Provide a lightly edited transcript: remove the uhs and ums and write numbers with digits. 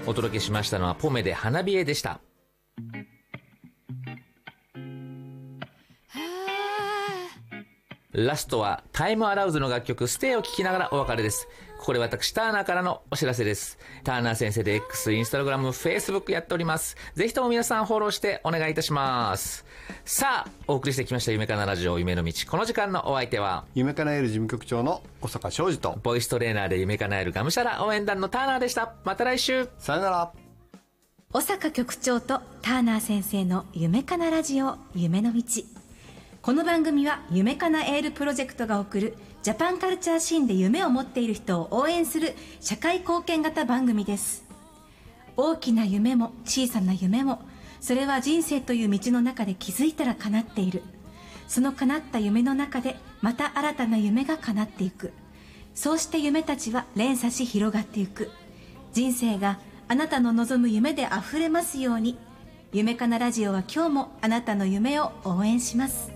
お届けしましたのはポメで花冷えでした。ラストはタイムアラウズの楽曲ステイを聴きながらお別れです。ここで私ターナーからのお知らせです。ターナー先生で X、インスタグラム、Facebook やっております。ぜひとも皆さんフォローしてお願いいたします。さあ、お送りしてきました夢かなラジオ夢の道。この時間のお相手は夢かなえる事務局長の小坂昌司とボイストレーナーで夢かなえるがむしゃら応援団のターナーでした。また来週。 さよなら。 小坂局長とターナー先生の夢かなラジオ夢の道。この番組は夢かなエールプロジェクトが送るジャパンカルチャーシーンで夢を持っている人を応援する社会貢献型番組です。大きな夢も小さな夢も、それは人生という道の中で気づいたら叶っている。その叶った夢の中でまた新たな夢が叶っていく。そうして夢たちは連鎖し広がっていく。人生があなたの望む夢であふれますように。夢かなラジオは今日もあなたの夢を応援します。